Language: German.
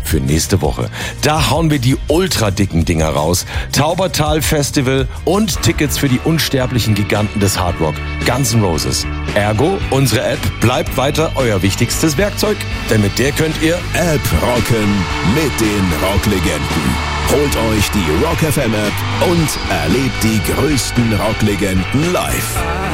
für nächste Woche. Da hauen wir die ultra-dicken Dinger raus. Taubertal Festival und Tickets für die unsterblichen Giganten des Hardrock, Guns N' Roses. Ergo, unsere App bleibt weiter euer wichtigstes Werkzeug, denn mit der könnt ihr App rocken mit den Rocklegenden. Holt euch die Rock FM App und erlebt die größten Rocklegenden live.